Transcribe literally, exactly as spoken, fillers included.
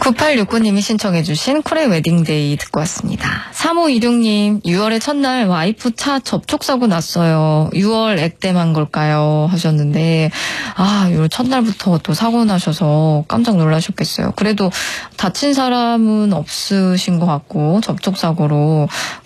구팔육구 님이 신청해 주신 쿨의 웨딩데이 듣고 왔습니다. 삼오이육 님, 유월의 첫날 와이프 차 접촉사고 났어요. 유월 액땜한 걸까요? 하셨는데 아, 유월 첫날부터 또 사고 나셔서 깜짝 놀라셨겠어요. 그래도 다친 사람은 없으신 것 같고 접촉사고로